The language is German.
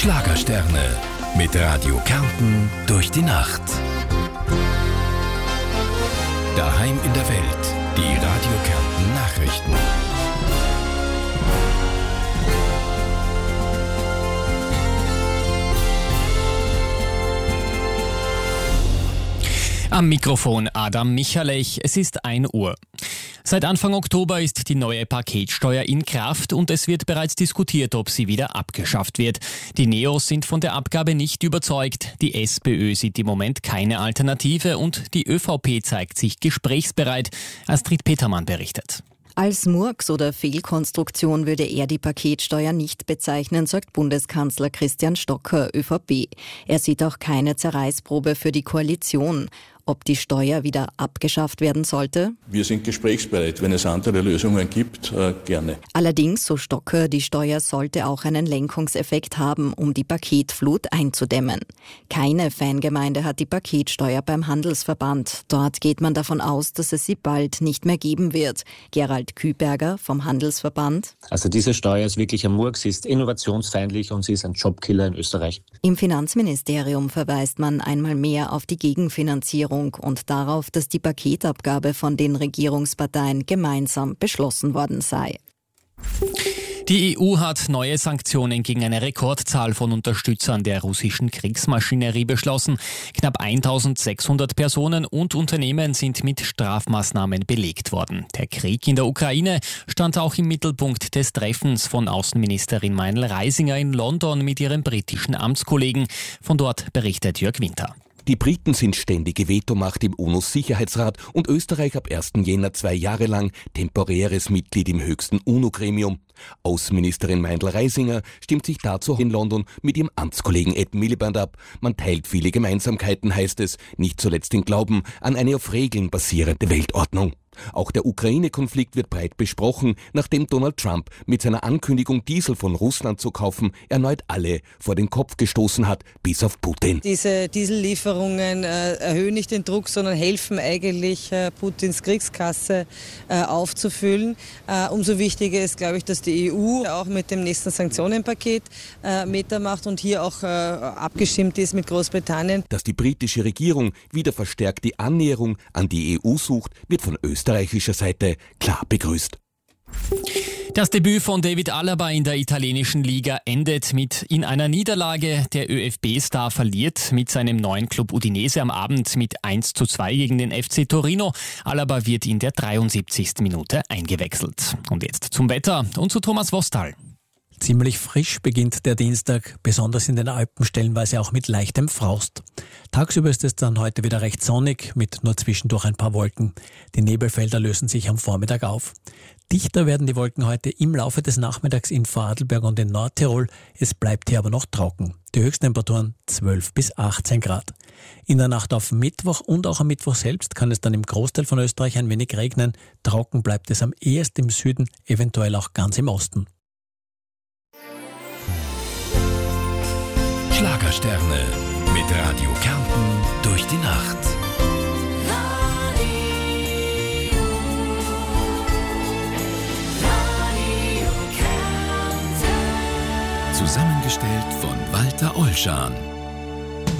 Schlagersterne mit Radio Kärnten durch die Nacht. Daheim in der Welt, die Radio Kärnten Nachrichten. Am Mikrofon Adam Michalech, es ist 1 Uhr. Seit Anfang Oktober ist die neue Paketsteuer in Kraft und es wird bereits diskutiert, ob sie wieder abgeschafft wird. Die Neos sind von der Abgabe nicht überzeugt, die SPÖ sieht im Moment keine Alternative und die ÖVP zeigt sich gesprächsbereit. Astrid Petermann berichtet. Als Murks oder Fehlkonstruktion würde er die Paketsteuer nicht bezeichnen, sagt Bundeskanzler Christian Stocker, ÖVP. Er sieht auch keine Zerreißprobe für die Koalition. Ob die Steuer wieder abgeschafft werden sollte? Wir sind gesprächsbereit. Wenn es andere Lösungen gibt, gerne. Allerdings, so Stocker, die Steuer sollte auch einen Lenkungseffekt haben, um die Paketflut einzudämmen. Keine Fangemeinde hat die Paketsteuer beim Handelsverband. Dort geht man davon aus, dass es sie bald nicht mehr geben wird. Gerald Küberger vom Handelsverband. Also diese Steuer ist wirklich ein Murks, sie ist innovationsfeindlich und sie ist ein Jobkiller in Österreich. Im Finanzministerium verweist man einmal mehr auf die Gegenfinanzierung und darauf, dass die Paketabgabe von den Regierungsparteien gemeinsam beschlossen worden sei. Die EU hat neue Sanktionen gegen eine Rekordzahl von Unterstützern der russischen Kriegsmaschinerie beschlossen. Knapp 1600 Personen und Unternehmen sind mit Strafmaßnahmen belegt worden. Der Krieg in der Ukraine stand auch im Mittelpunkt des Treffens von Außenministerin Meindl-Reisinger in London mit ihrem britischen Amtskollegen. Von dort berichtet Jörg Winter. Die Briten sind ständige Vetomacht im UNO-Sicherheitsrat und Österreich ab 1. Jänner 2 Jahre lang temporäres Mitglied im höchsten UNO-Gremium. Außenministerin Meindl-Reisinger stimmt sich dazu in London mit ihrem Amtskollegen Ed Miliband ab. Man teilt viele Gemeinsamkeiten, heißt es, nicht zuletzt den Glauben an eine auf Regeln basierende Weltordnung. Auch der Ukraine-Konflikt wird breit besprochen, nachdem Donald Trump mit seiner Ankündigung, Diesel von Russland zu kaufen, erneut alle vor den Kopf gestoßen hat, bis auf Putin. Diese Diesellieferungen erhöhen nicht den Druck, sondern helfen eigentlich, Putins Kriegskasse aufzufüllen. Umso wichtiger ist, glaube ich, dass die EU auch mit dem nächsten Sanktionenpaket mitmacht und hier auch abgestimmt ist mit Großbritannien. Dass die britische Regierung wieder verstärkt die Annäherung an die EU sucht, wird von österreichischer Seite klar begrüßt. Das Debüt von David Alaba in der italienischen Liga endet in einer Niederlage. Der ÖFB-Star verliert mit seinem neuen Club Udinese am Abend mit 1:2 gegen den FC Torino. Alaba wird in der 73. Minute eingewechselt. Und jetzt zum Wetter und zu Thomas Wostal. Ziemlich frisch beginnt der Dienstag, besonders in den Alpen stellenweise auch mit leichtem Frost. Tagsüber ist es dann heute wieder recht sonnig, mit nur zwischendurch ein paar Wolken. Die Nebelfelder lösen sich am Vormittag auf. Dichter werden die Wolken heute im Laufe des Nachmittags in Vorarlberg und in Nordtirol. Es bleibt hier aber noch trocken. Die Höchsttemperaturen 12 bis 18 Grad. In der Nacht auf Mittwoch und auch am Mittwoch selbst kann es dann im Großteil von Österreich ein wenig regnen. Trocken bleibt es am ehesten im Süden, eventuell auch ganz im Osten. Schlagersterne mit Radio Kärnten durch die Nacht. Zusammengestellt von Walter Olschan.